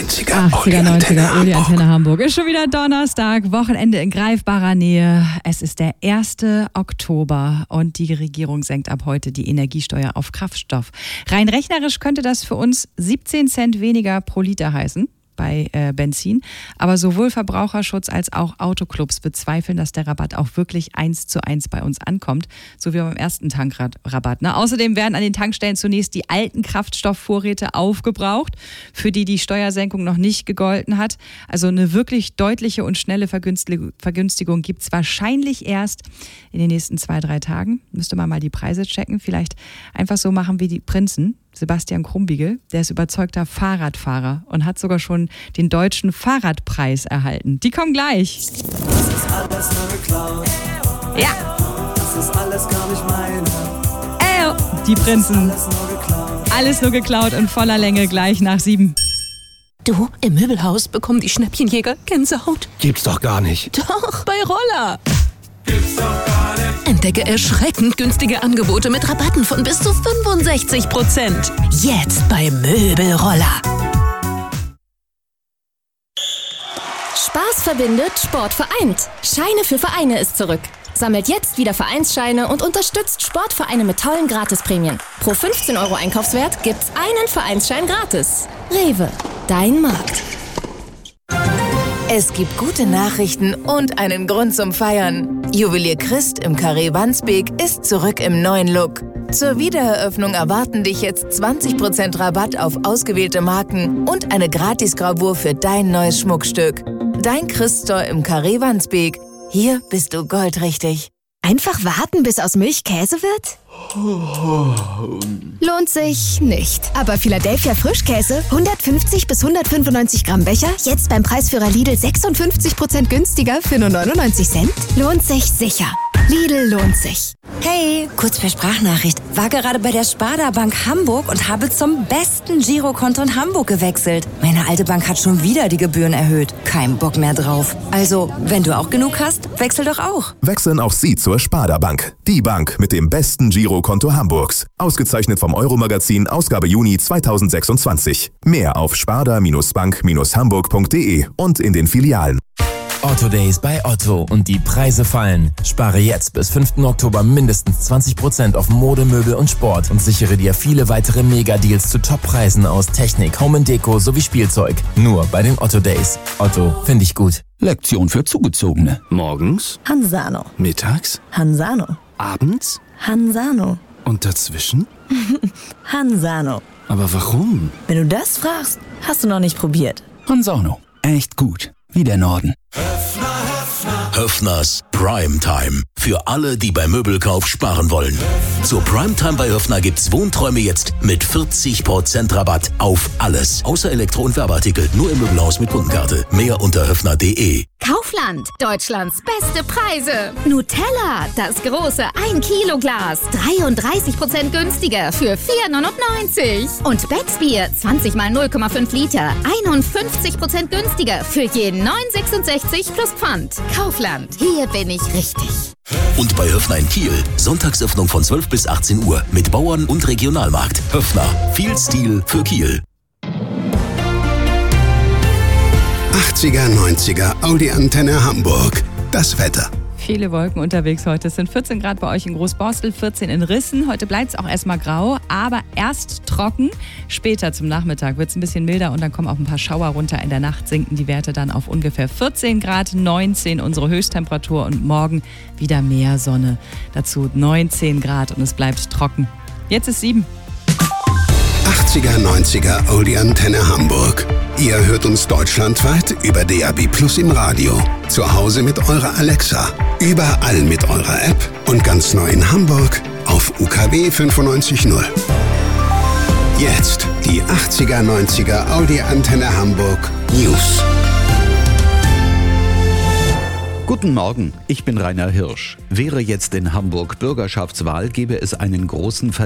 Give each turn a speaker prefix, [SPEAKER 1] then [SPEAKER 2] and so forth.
[SPEAKER 1] 90er,
[SPEAKER 2] 80er, 90er, Uli Antenne Hamburg. Ist schon wieder Donnerstag, Wochenende in greifbarer Nähe. Es ist der 1. Oktober und die Regierung senkt ab heute die Energiesteuer auf Kraftstoff. Rein rechnerisch könnte das für uns 17 Cent weniger pro Liter heißen bei Benzin. Aber sowohl Verbraucherschutz als auch Autoclubs bezweifeln, dass der Rabatt auch wirklich 1:1 bei uns ankommt, so wie beim ersten Tankrabatt. Außerdem werden an den Tankstellen zunächst die alten Kraftstoffvorräte aufgebraucht, für die die Steuersenkung noch nicht gegolten hat. Also eine wirklich deutliche und schnelle Vergünstigung gibt es wahrscheinlich erst in den nächsten 2-3 Tagen. Müsste man mal die Preise checken. Vielleicht einfach so machen wie die Prinzen. Sebastian Krumbiegel, der ist überzeugter Fahrradfahrer und hat sogar schon den deutschen Fahrradpreis erhalten. Die kommen gleich.
[SPEAKER 3] Das ist alles nur geklaut.
[SPEAKER 2] Ja.
[SPEAKER 3] Das ist alles gar nicht meine.
[SPEAKER 2] Die Prinzen.
[SPEAKER 3] Alles nur geklaut.
[SPEAKER 2] Alles nur geklaut in voller Länge gleich nach 7.
[SPEAKER 4] Du, im Möbelhaus bekommen die Schnäppchenjäger Gänsehaut.
[SPEAKER 1] Gibt's doch gar nicht.
[SPEAKER 4] Doch, bei Roller.
[SPEAKER 3] Gibt's doch gar nicht.
[SPEAKER 4] Entdecke erschreckend günstige Angebote mit Rabatten von bis zu 65%. Jetzt bei Möbelroller.
[SPEAKER 5] Spaß verbindet, Sport vereint. Scheine für Vereine ist zurück. Sammelt jetzt wieder Vereinsscheine und unterstützt Sportvereine mit tollen Gratisprämien. Pro 15 € Einkaufswert gibt's einen Vereinsschein gratis. Rewe, dein Markt.
[SPEAKER 6] Es gibt gute Nachrichten und einen Grund zum Feiern. Juwelier Christ im Carré Wandsbek ist zurück im neuen Look. Zur Wiedereröffnung erwarten dich jetzt 20% Rabatt auf ausgewählte Marken und eine Gratisgravur für dein neues Schmuckstück. Dein Christ-Store im Carré Wandsbek. Hier bist du goldrichtig.
[SPEAKER 5] Einfach warten, bis aus Milch Käse wird? Lohnt sich nicht. Aber Philadelphia Frischkäse, 150 bis 195 Gramm Becher, jetzt beim Preisführer Lidl 56% günstiger für nur 99 Cent? Lohnt sich sicher. Lidl lohnt sich.
[SPEAKER 7] Hey, kurz per Sprachnachricht. War gerade bei der Sparda Bank Hamburg und habe zum besten Girokonto in Hamburg gewechselt. Meine alte Bank hat schon wieder die Gebühren erhöht. Kein Bock mehr drauf. Also, wenn du auch genug hast, wechsel doch auch.
[SPEAKER 8] Wechseln auch Sie zur Sparda Bank. Die Bank mit dem besten Girokonto Hamburgs. Ausgezeichnet vom Euro-Magazin, Ausgabe Juni 2026. Mehr auf sparda-bank-hamburg.de und in den Filialen.
[SPEAKER 9] Otto Days bei Otto und die Preise fallen. Spare jetzt bis 5. Oktober mindestens 20% auf Mode, Möbel und Sport und sichere dir viele weitere Mega-Deals zu Top-Preisen aus Technik, Home & Deko sowie Spielzeug. Nur bei den Otto Days. Otto, finde ich gut.
[SPEAKER 1] Lektion für Zugezogene. Morgens,
[SPEAKER 5] Hansano.
[SPEAKER 1] mittags,
[SPEAKER 5] Hansano.
[SPEAKER 1] abends
[SPEAKER 5] Hansano.
[SPEAKER 1] und dazwischen?
[SPEAKER 5] Hansano.
[SPEAKER 1] Aber warum?
[SPEAKER 5] Wenn du das fragst, hast du noch nicht probiert.
[SPEAKER 1] Hansano. Echt gut. Wie der Norden.
[SPEAKER 10] Höffners Primetime. Für alle, die beim Möbelkauf sparen wollen. Zur Primetime bei Höffner gibt's Wohnträume jetzt mit 40% Rabatt auf alles. Außer Elektro- und Werbeartikel. Nur im Möbelhaus mit Kundenkarte. Mehr unter höffner.de.
[SPEAKER 11] Kaufland, Deutschlands beste Preise. Nutella, das große 1-Kilo-Glas, 33% günstiger für 4,99. Und Becksbier, 20 mal 0,5 Liter, 51% günstiger für je 9,66 plus Pfand. Kaufland, hier bin ich richtig.
[SPEAKER 10] Und bei Höffner in Kiel. Sonntagsöffnung von 12 bis 18 Uhr mit Bauern und Regionalmarkt. Höffner, viel Stil für Kiel.
[SPEAKER 12] 80er, 90er, Audi Antenne Hamburg. Das Wetter.
[SPEAKER 2] Viele Wolken unterwegs heute. Es sind 14 Grad bei euch in Großborstel, 14 in Rissen. Heute bleibt es auch erstmal grau, aber erst trocken. Später zum Nachmittag wird es ein bisschen milder und dann kommen auch ein paar Schauer runter. In der Nacht sinken die Werte dann auf ungefähr 14 Grad, 19 unsere Höchsttemperatur und morgen wieder mehr Sonne. Dazu 19 Grad und es bleibt trocken. Jetzt ist 7.
[SPEAKER 12] 80er, 90er, Audi Antenne Hamburg. Ihr hört uns deutschlandweit über DAB+ im Radio. Zu Hause mit eurer Alexa. Überall mit eurer App und ganz neu in Hamburg auf UKW 95.0. Jetzt die 80er, 90er Audi Antenne Hamburg News.
[SPEAKER 13] Guten Morgen, ich bin Rainer Hirsch. Wäre jetzt in Hamburg Bürgerschaftswahl, gäbe es einen großen